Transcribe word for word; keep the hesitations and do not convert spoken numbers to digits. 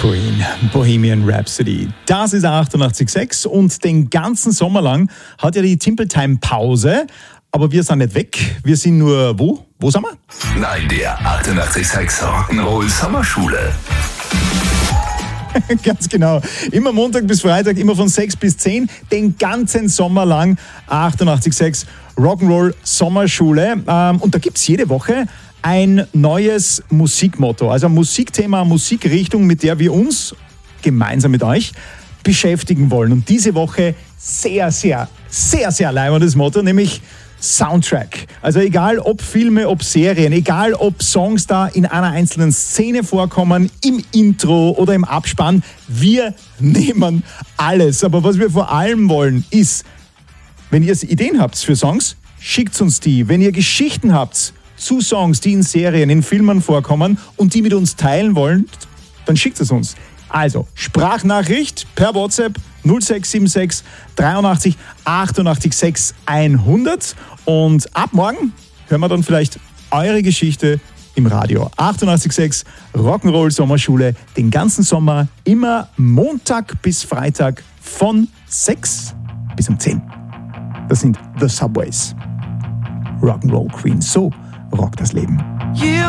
Queen, Bohemian Rhapsody. Das ist achtundachtzig Komma sechs und den ganzen Sommer lang hat ja die Timple Time Pause. Aber wir sind nicht weg, wir sind nur wo? Wo sind wir? Nein, der achtundachtzig Komma sechs Rock'n'Roll Sommerschule. Ganz genau. Immer Montag bis Freitag, immer von sechs bis zehn, den ganzen Sommer lang achtundachtzig Komma sechs Rock'n'Roll Sommerschule. Ähm, und da gibt es jede Woche ein neues Musikmotto, also ein Musikthema, eine Musikrichtung, mit der wir uns gemeinsam mit euch beschäftigen wollen. Und diese Woche sehr, sehr, sehr, sehr leibendes Motto, nämlich Soundtrack. Also egal ob Filme, ob Serien, egal ob Songs da in einer einzelnen Szene vorkommen, im Intro oder im Abspann, wir nehmen alles. Aber was wir vor allem wollen ist, wenn ihr Ideen habt für Songs, schickt uns die. Wenn ihr Geschichten habt zu Songs, die in Serien, in Filmen vorkommen und die mit uns teilen wollen, dann schickt es uns. Also, Sprachnachricht per WhatsApp null sechs sieben sechs dreiundachtzig achtundachtzig sechs hundert und ab morgen hören wir dann vielleicht eure Geschichte im Radio. achtundachtzig Komma sechs Rock'n'Roll Sommerschule, den ganzen Sommer, immer Montag bis Freitag von sechs bis um zehn. Das sind The Subways. Rock'n'Roll Queen, so rockt das Leben. You